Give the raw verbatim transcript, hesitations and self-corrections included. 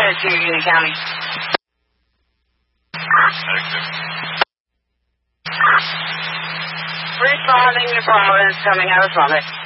ahead to Union County. Responding to Providence, coming out of Summit.